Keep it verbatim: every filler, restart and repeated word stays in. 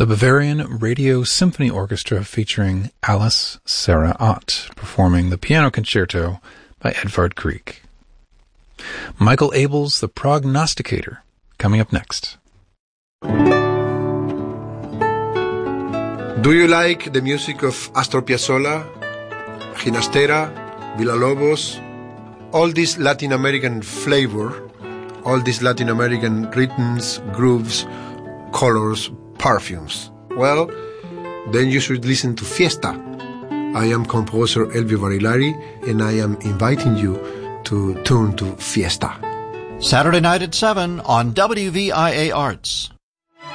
the Bavarian Radio Symphony Orchestra featuring Alice Sarah Ott performing the Piano Concerto by Edvard Grieg. Michael Abel's The Prognosticator, coming up next. Do you like the music of Astor Piazzolla, Ginastera, Villalobos, all this Latin American flavor, all these Latin American rhythms, grooves, colors, perfumes? Well, then you should listen to Fiesta. I am composer Elvio Barilari, and I am inviting you to tune to Fiesta. Saturday night at seven on W V I A Arts.